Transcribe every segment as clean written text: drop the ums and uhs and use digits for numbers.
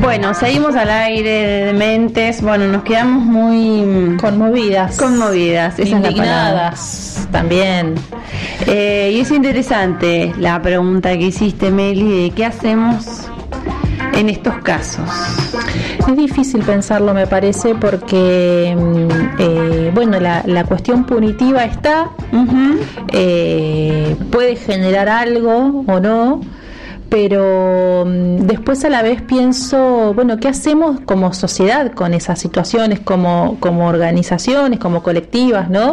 Bueno, seguimos al aire de Dementes. Bueno, nos quedamos muy conmovidas, indignadas también. Y es interesante la pregunta que hiciste, Meli, de qué hacemos en estos casos. Es difícil pensarlo, me parece, porque bueno, la cuestión punitiva está, puede generar algo o no, pero después a la vez pienso, bueno, ¿qué hacemos como sociedad con esas situaciones, como organizaciones, como colectivas, ¿no?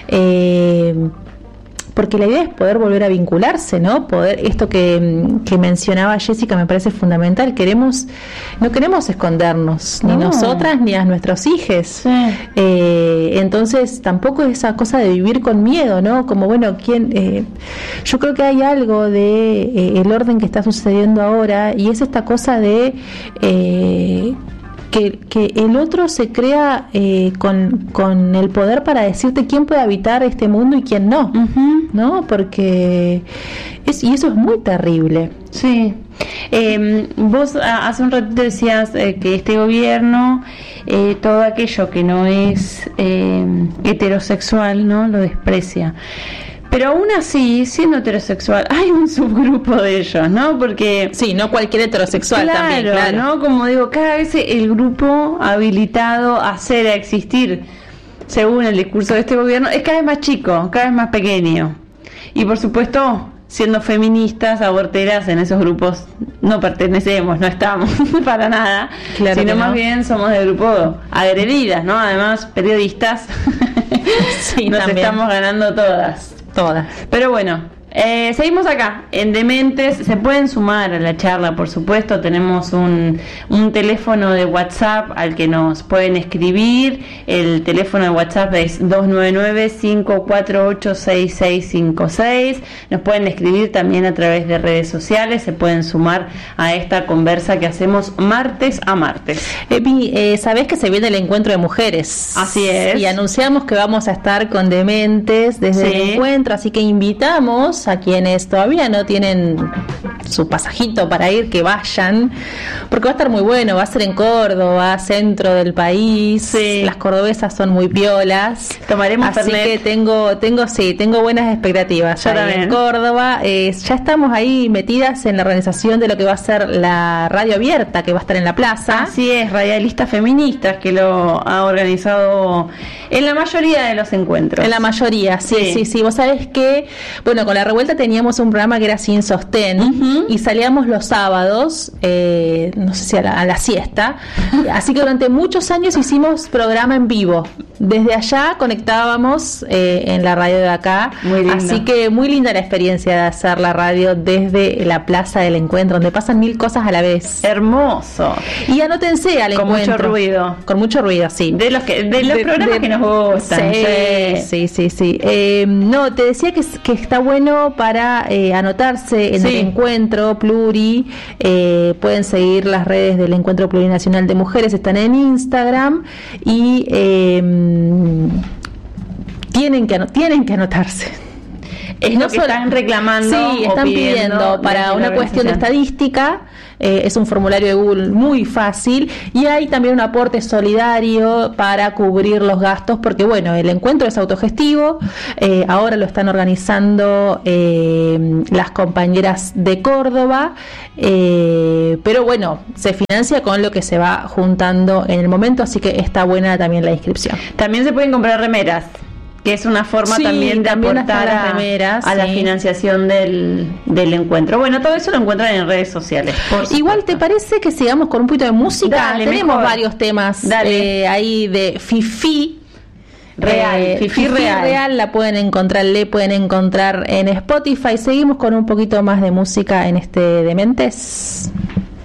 Porque la idea es poder volver a vincularse, ¿no? Poder, esto que mencionaba Jessica me parece fundamental. No queremos escondernos, ni nosotras ni a nuestros hijos. Sí. Entonces tampoco es esa cosa de vivir con miedo, ¿no? Como bueno, yo creo que hay algo de el orden que está sucediendo ahora, y es esta cosa de que el otro se crea con el poder para decirte quién puede habitar este mundo y quién no, ¿no? Porque y eso es muy terrible. Sí. Vos hace un ratito decías que este gobierno, todo aquello que no es heterosexual, ¿no? Lo desprecia. Pero aún así, siendo heterosexual, hay un subgrupo de ellos, ¿no? Porque sí, no cualquier heterosexual también, claro, ¿no? Como digo, cada vez el grupo habilitado a existir, según el discurso de este gobierno, es cada vez más chico, cada vez más pequeño. Y por supuesto, siendo feministas, aborteras, en esos grupos no pertenecemos, no estamos para nada, claro, sino más bien somos del grupo agredidas, ¿no? Además, periodistas, sí, nos también estamos ganando todas. Pero bueno, seguimos acá en Dementes. Se pueden sumar a la charla, por supuesto. Tenemos un teléfono de WhatsApp al que nos pueden escribir. El teléfono de WhatsApp es 299-548-6656. Nos pueden escribir también a través de redes sociales. Se pueden sumar a esta conversa que hacemos martes a martes. Epi, sabés que se viene el encuentro de mujeres. Así es. Y anunciamos que vamos a estar con Dementes desde el encuentro, así que invitamos a quienes todavía no tienen su pasajito para ir, que vayan, porque va a estar muy bueno. Va a ser en Córdoba, centro del país. Sí. Las cordobesas son muy piolas. Tomaremos así Fernet. Que tengo buenas expectativas. Yo también. En Córdoba ya estamos ahí metidas en la organización de lo que va a ser la radio abierta, que va a estar en la plaza. Así es, radialistas feministas, que lo ha organizado en la mayoría de los encuentros. En la mayoría, sí. Vos sabés que, bueno, con La Revuelta teníamos un programa que era Sin Sostén, y salíamos los sábados, no sé si a la siesta, así que durante muchos años hicimos programa en vivo. Desde allá conectábamos en la radio de acá. Muy lindo. Así que muy linda la experiencia de hacer la radio desde la Plaza del Encuentro, donde pasan 1000 cosas a la vez. Hermoso. Y anótense al encuentro. Con mucho ruido. Con mucho ruido, sí. De los programas que nos gustan. Sí. No, te decía que está bueno para anotarse en el encuentro Pluri. Pueden seguir las redes del Encuentro Plurinacional de Mujeres, están en Instagram, y tienen que anotarse. Es lo que están reclamando. Sí, están pidiendo para una cuestión de estadística. Es un formulario de Google muy fácil, y hay también un aporte solidario para cubrir los gastos, porque bueno, el encuentro es autogestivo. Ahora lo están organizando las compañeras de Córdoba, pero bueno, se financia con lo que se va juntando en el momento, así que está buena también la inscripción. También se pueden comprar remeras, que es una forma también de aportar a la financiación del encuentro. Bueno, todo eso lo encuentran en redes sociales. Igual, ¿te parece que sigamos con un poquito de música? Dale, tenemos mejor varios temas ahí de Fifi Real. Fifi Real le pueden encontrar en Spotify. Seguimos con un poquito más de música en este Dementes.